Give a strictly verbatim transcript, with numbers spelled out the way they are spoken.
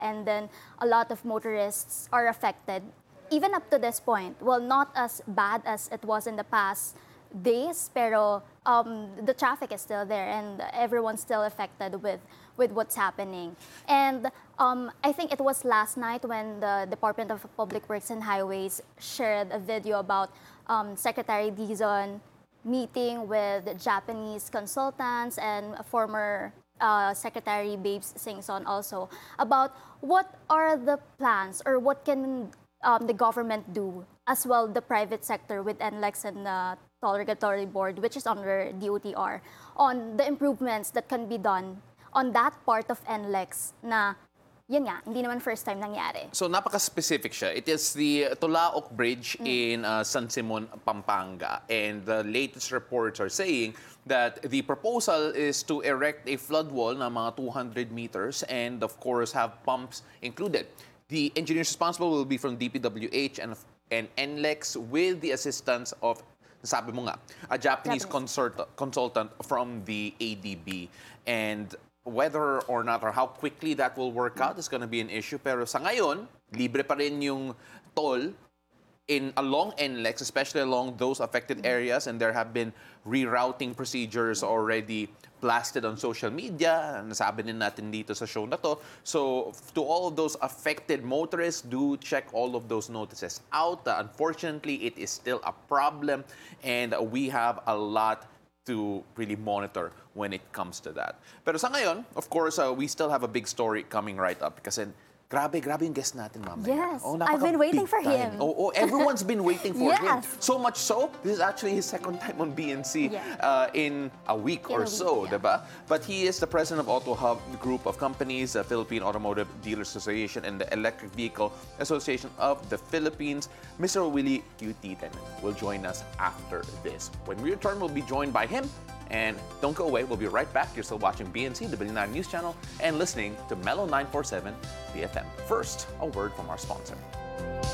and then a lot of motorists are affected. Even up to this point, well, not as bad as it was in the past days, pero um, the traffic is still there and everyone's still affected with, with what's happening. And um, I think it was last night when the Department of Public Works and Highways shared a video about um, Secretary Dizon meeting with Japanese consultants and former uh, Secretary Babes Singson also about what are the plans or what can um, the government do, as well the private sector with N L E X and the Toll Regulatory Board, which is under D O T R, on the improvements that can be done on that part of N L E X na yun nga, hindi naman first time nangyari. So napaka-specific siya. It is the Tulaok Bridge mm. in uh, San Simon, Pampanga. And the latest reports are saying that the proposal is to erect a flood wall na mga two hundred meters and of course have pumps included. The engineers responsible will be from D P W H and, and N L E X with the assistance of, sabi mo nga, a Japanese, Japanese. Consult, consultant from the A D B. And whether or not or how quickly that will work out is going to be an issue. Pero sa ngayon, libre pa rin yung toll in along N L E X, especially along those affected areas, and there have been rerouting procedures already blasted on social media. Nasabi din natin dito sa show na to. So to all of those affected motorists, do check all of those notices out. Uh, unfortunately, it is still a problem, and uh, we have a lot to really monitor when it comes to that. Pero sa ngayon, of course, uh, we still have a big story coming right up because grabe, grabe yung guest natin mamaya. Yes, oh, I've been waiting for time. him. Oh, oh, everyone's been waiting for yes. him. So much so, this is actually his second time on B N C yeah. uh, in a week in or a week, so, yeah. diba? But he is the president of Auto Hub Group of Companies, the Philippine Automotive Dealers Association, and the Electric Vehicle Association of the Philippines. Mister Willie Q. Titen will join us after this. When we return, we'll be joined by him. And don't go away, we'll be right back. You're still watching B N C, the Billy nine News Channel, and listening to Mellow nine forty-seven B F M. First, a word from our sponsor.